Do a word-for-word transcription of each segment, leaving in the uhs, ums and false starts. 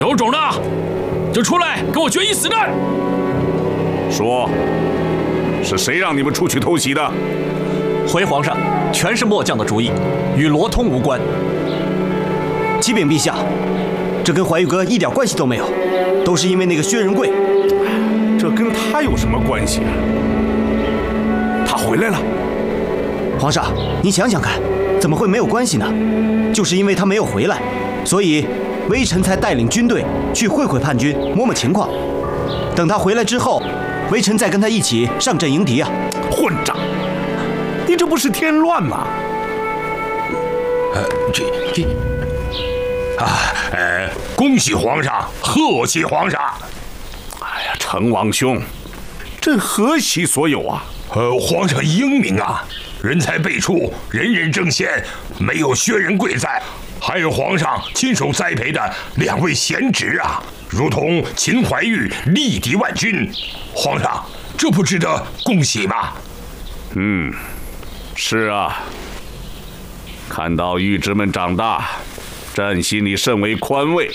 有种的就出来跟我决一死战！ 说，是谁让你们出去偷袭的？ 回皇上，全是末将的主意，与罗通无关。 启禀陛下，这跟怀玉哥一点关系都没有，都是因为那个薛仁贵。 这跟他有什么关系啊？他回来了。 皇上，你想想看，怎么会没有关系呢？就是因为他没有回来，所以微臣才带领军队去会会叛军，摸摸情况。等他回来之后，微臣再跟他一起上阵迎敌啊！ 混账！你这不是添乱吗？ 呃，这这啊，呃，恭喜皇上，贺喜皇上！ 哎呀，成王兄，朕何其所有啊！ 呃，皇上英明啊，人才辈出，人人争先，没有薛仁贵在，还有皇上亲手栽培的两位贤侄啊，如同秦怀玉力敌万军。皇上，这不值得恭喜吗？ 嗯，是啊。看到玉侄们长大，朕心里甚为宽慰。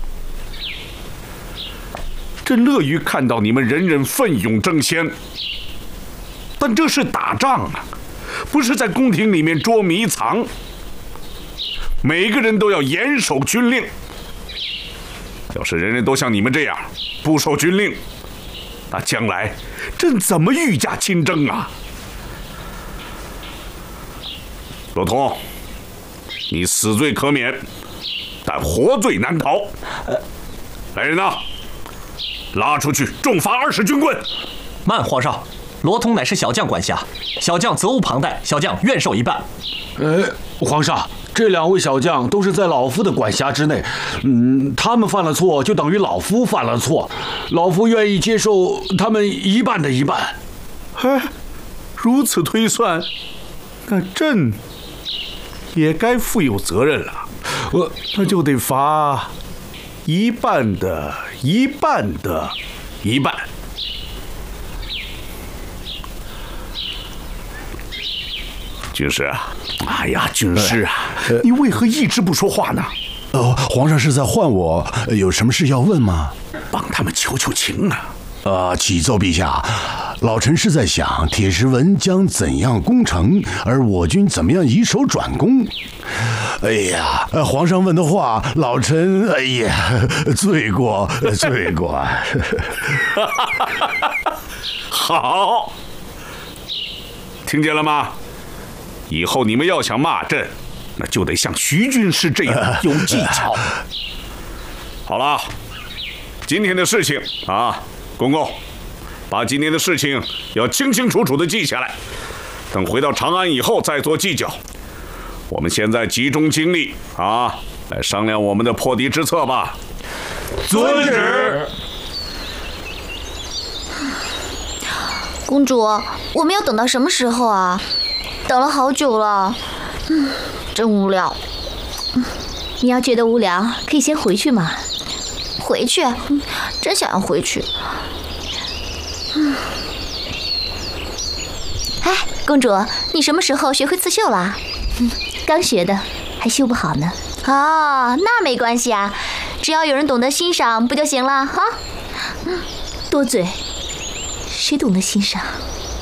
朕乐于看到你们人人奋勇争先，但这是打仗啊，不是在宫廷里面捉迷藏。每个人都要严守军令。要是人人都像你们这样不守军令，那将来朕怎么御驾亲征啊？罗通，你死罪可免，但活罪难逃。来人呐，拉出去重罚二十军棍。 慢，皇上，罗通乃是小将管辖，小将责无旁贷，小将愿受一半。 呃，皇上，这两位小将都是在老夫的管辖之内，嗯，他们犯了错，就等于老夫犯了错，老夫愿意接受他们一半的一半。 哎，如此推算，那朕也该负有责任了。我那就得罚一半的一半的一半。军师啊，哎呀，军师啊，呃、你为何一直不说话呢？ 哦，皇上是在唤我，有什么事要问吗？ 帮他们求求情啊！ 呃，启奏陛下，老臣是在想铁石文将怎样攻城，而我军怎么样以守转攻。哎呀，皇上问的话，老臣哎呀，罪过罪过。 好，听见了吗？以后你们要想骂朕，那就得像徐军师这样有技巧。好了，今天的事情啊，公公，把今天的事情要清清楚楚的记下来，等回到长安以后再做计较。我们现在集中精力啊，来商量我们的破敌之策吧。 遵旨。 公主，我们要等到什么时候啊？等了好久了，嗯，真无聊。 嗯，你要觉得无聊，可以先回去嘛。 回去？嗯，真想要回去。嗯。 哎，公主，你什么时候学会刺绣了？嗯，刚学的，还绣不好呢。 哦，那没关系啊，只要有人懂得欣赏，不就行了哈？ 嗯，多嘴，谁懂得欣赏？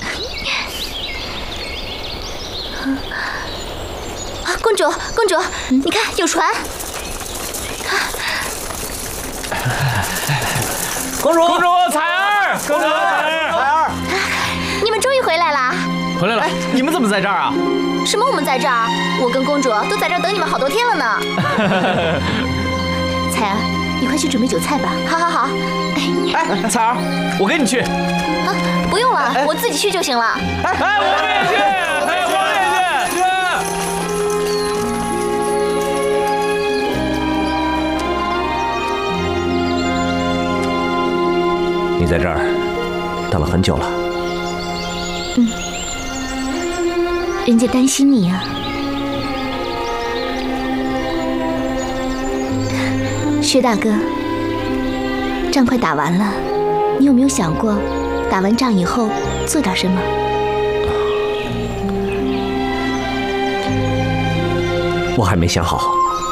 啊，公主，公主，嗯、你看有船。 公主，公主，彩儿，公主，彩儿，彩儿， 你们终于回来了。 回来了，你们怎么在这儿啊？ 什么？我们在这儿？我跟公主都在这儿等你们好多天了呢。 彩儿，你快去准备酒菜吧。 好好好。 哎，彩儿，我跟你去。 啊，不用了，我自己去就行了。 哎，我们也去，哎，我们也去。你在这儿等了很久了。 嗯，人家担心你啊。薛大哥，仗快打完了，你有没有想过，打完仗以后做点什么？ 我还没想好。